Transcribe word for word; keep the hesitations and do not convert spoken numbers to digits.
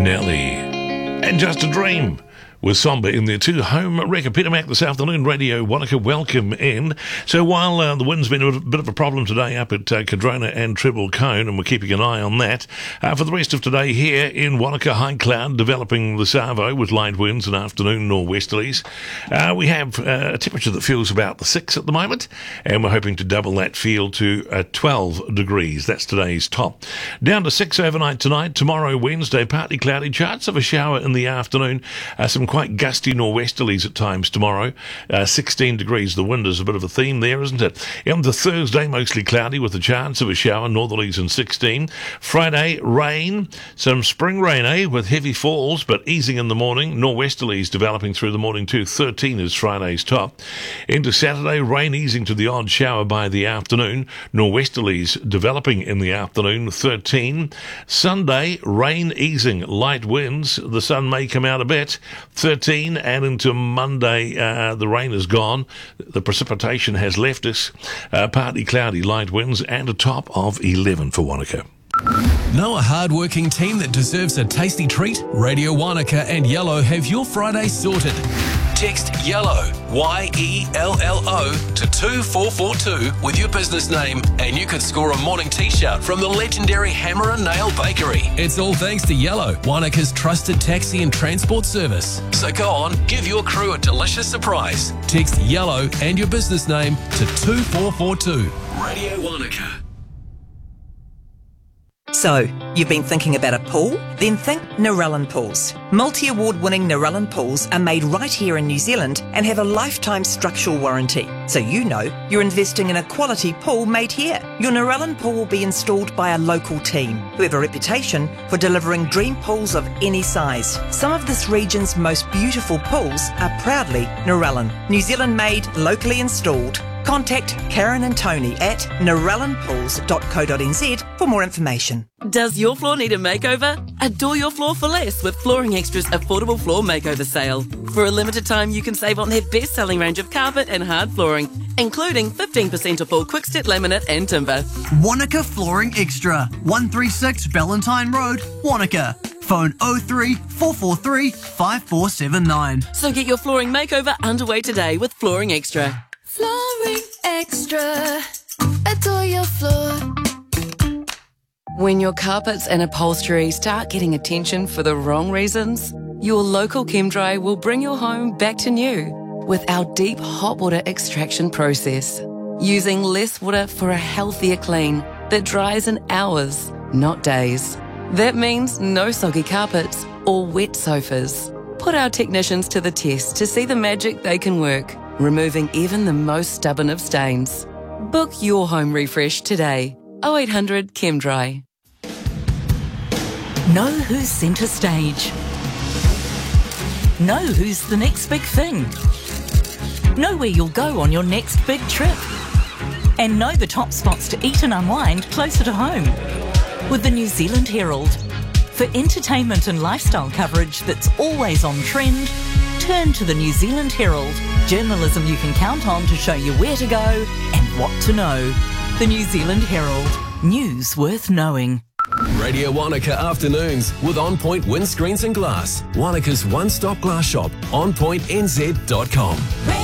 Nelly. And Just a Dream with Somber in there too. Home record. Peter Mac this afternoon, Radio Wanaka, welcome in. So while uh, the wind's been a bit of a problem today up at uh, Cardrona and Treble Cone, and we're keeping an eye on that, uh, for the rest of today here in Wanaka, high cloud developing the Savo with light winds and afternoon nor'westerlies. Uh, we have uh, a temperature that feels about the six at the moment, and we're hoping to double that feel to uh, twelve degrees. That's today's top. Down to six overnight tonight. Tomorrow, Wednesday, partly cloudy. Chance of a shower in the afternoon. Uh, some quite gusty nor'westerlies at times tomorrow. Uh, sixteen degrees. The wind is a bit of a theme there, isn't it? On the Thursday, mostly cloudy with a chance of a shower, northerlies and sixteen. Friday, rain. Some spring rain, eh, with heavy falls, but easing in the morning. Nor'westerlies developing through the morning too. thirteen is Friday's top. Into Saturday, rain easing to the odd shower by the afternoon. Nor'westerlies developing in the afternoon, thirteen. Sunday, rain easing, light winds. The sun may come out a bit, thirteen, and into Monday, uh, the rain is gone. The precipitation has left us. Uh, partly cloudy, light winds, and a top of eleven for Wanaka. Know a hard-working team that deserves a tasty treat? Radio Wanaka and Yellow have your Friday sorted. Text YELLOW, Y E L L O, to two four four two with your business name, and you could score a morning t-shirt from the legendary Hammer and Nail Bakery. It's all thanks to Yellow, Wanaka's trusted taxi and transport service. So go on, give your crew a delicious surprise. Text YELLOW and your business name to two four four two. Radio Wanaka. So, you've been thinking about a pool? Then think Narellan Pools. Multi-award winning Narellan Pools are made right here in New Zealand and have a lifetime structural warranty. So you know you're investing in a quality pool made here. Your Narellan pool will be installed by a local team who have a reputation for delivering dream pools of any size. Some of this region's most beautiful pools are proudly Narellan. New Zealand made, locally installed. Contact Karen and Tony at narellan pools dot co dot n z for more information. Does your floor need a makeover? Adore your floor for less with Flooring Extra's affordable floor makeover sale. For a limited time, you can save on their best-selling range of carpet and hard flooring, including fifteen percent off all quick-step laminate and timber. Wanaka Flooring Extra, one thirty-six Valentine Road, Wanaka. Phone oh three four four three five four seven nine. So get your flooring makeover underway today with Flooring Extra. Flooring Extra. Adore your floor. When your carpets and upholstery start getting attention for the wrong reasons, your local ChemDry will bring your home back to new with our deep hot water extraction process, using less water for a healthier clean that dries in hours, not days. That means no soggy carpets or wet sofas. Put our technicians to the test to see the magic they can work, removing even the most stubborn of stains. Book your home refresh today. oh eight hundred ChemDry. Know who's centre stage. Know who's the next big thing. Know where you'll go on your next big trip. And know the top spots to eat and unwind closer to home. With the New Zealand Herald. For entertainment and lifestyle coverage that's always on trend, turn to the New Zealand Herald. Journalism you can count on to show you where to go and what to know. The New Zealand Herald. News worth knowing. Radio Wanaka Afternoons with On Point Windscreens and Glass. Wanaka's one-stop glass shop, on point n z dot com.